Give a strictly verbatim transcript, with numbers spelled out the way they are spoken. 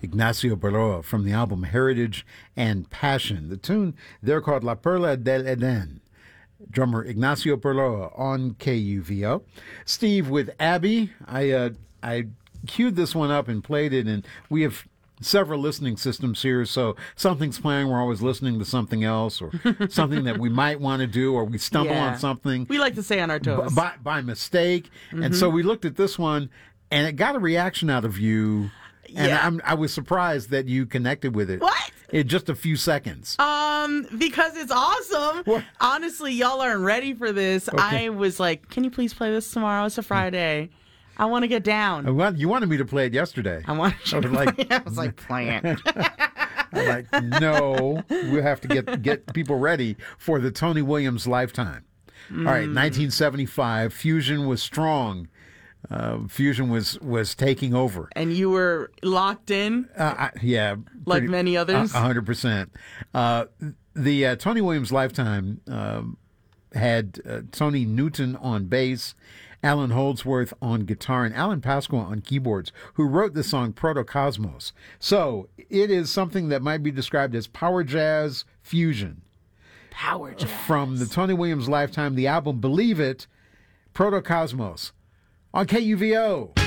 Ignacio Berloa from the album Heritage and Passion. The tune, they're called La Perla del Eden. Drummer Ignacio Berloa on K U V O. Steve with Abby. I uh, I queued this one up and played it, and we have several listening systems here, so something's playing, we're always listening to something else, or something that we might want to do, or we stumble Yeah. on something. We like to stay on our toes. b- by, by mistake. Mm-hmm. And so we looked at this one, and it got a reaction out of you, and Yeah. I'm, I was surprised that you connected with it. What? In just a few seconds. Um, because it's awesome. What? Honestly, y'all aren't ready for this. Okay. I was like, can you please play this tomorrow? It's a Friday. I want to get down. I want- You wanted me to play it yesterday. I want I was like, I was like, play it. I'm like, no, we have to get get people ready for the Tony Williams lifetime. Mm. All right, nineteen seventy-five, Fusion was strong. Uh, Fusion was was taking over. And you were locked in, Uh, I, yeah, like pretty- many others. A hundred percent. Uh, the uh, Tony Williams lifetime um, had uh, Tony Newton on bass, Alan Holdsworth on guitar, and Alan Pasqua on keyboards, who wrote the song Protocosmos. So it is something that might be described as power jazz fusion. Power jazz. From the Tony Williams lifetime, the album Believe It, Protocosmos on K U V O.